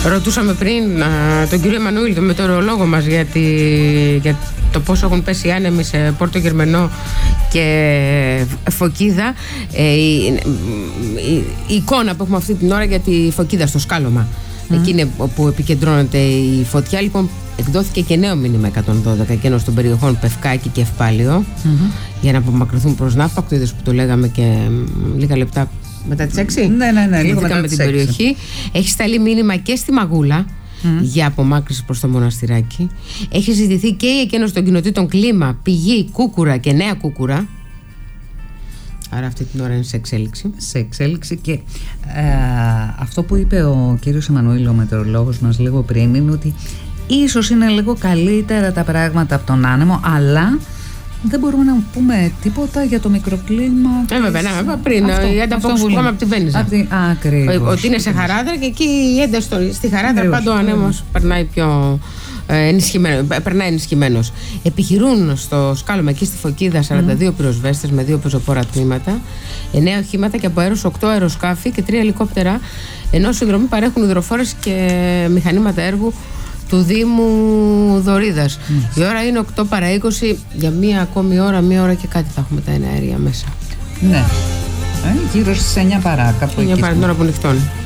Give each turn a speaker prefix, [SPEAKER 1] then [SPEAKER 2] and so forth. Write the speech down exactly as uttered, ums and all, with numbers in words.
[SPEAKER 1] Ρωτούσαμε πριν α, τον κύριο Εμμανουήλ, τον μετεωρολόγο μας, για, τη, για το πόσο έχουν πέσει οι άνεμοι σε Πόρτο Γερμενό και Φωκίδα. Ε, η, η, η εικόνα που έχουμε αυτή την ώρα για τη Φωκίδα στο σκάλωμα, mm. εκεί είναι που επικεντρώνεται η φωτιά. Λοιπόν, εκδόθηκε και νέο μήνυμα εκατόν δώδεκα και ενός των περιοχών Πευκάκη και Ευπάλιο, mm-hmm. για να απομακρυνθούν προς Ναύπακτο. Το είδες που το λέγαμε και λίγα λεπτά μετά τις έξι.
[SPEAKER 2] Ναι, ναι, ναι, λίγο μετά
[SPEAKER 1] με την περιοχή. Έχει σταλεί μήνυμα και στη Μαγούλα mm. για απομάκρυνση προς το Μοναστηράκι. Έχει ζητηθεί και η εκένωση των κοινοτήτων Κλίμα, Πηγή, Κούκουρα και Νέα Κούκουρα. Άρα αυτή την ώρα είναι σε εξέλιξη.
[SPEAKER 2] Σε εξέλιξη και ε, αυτό που είπε ο κύριος Εμμανουήλ, ο μετεωρολόγος μας, λίγο πριν, είναι ότι ίσως είναι λίγο καλύτερα τα πράγματα από τον άνεμο, αλλά δεν μπορούμε να πούμε τίποτα για το μικροκλίμα.
[SPEAKER 1] Ε, βέβαια, ναι, πριν η ανταπόκριση που είχαμε από τη Βένιζα.
[SPEAKER 2] Ακριβώς.
[SPEAKER 1] Ότι είναι σε Χαράδρα και εκεί η ένταση στη Χαράδρα πάντα ο ανέμος περνάει πιο ενισχυμένο, περνάει ενισχυμένος. Επιχειρούν στο σκάλωμα εκεί στη Φωκίδα σαράντα δύο mm. πυροσβέστες με δύο πεζοπόρα τμήματα, εννέα οχήματα και από αέρος οκτώ αεροσκάφη και τρία ελικόπτερα, ενώ συνδρομή παρέχουν υδροφόρες και μηχανήματα έργου του Δήμου Δωρίδας. Mm. Η ώρα είναι οκτώ παρά είκοσι. Για μία ακόμη ώρα, μία ώρα και κάτι θα έχουμε τα εναέρια μέσα.
[SPEAKER 2] Ναι. Ε, γύρω στις εννιά παρά, κάπου
[SPEAKER 1] εννιά παρά την ώρα που νυχτώνει.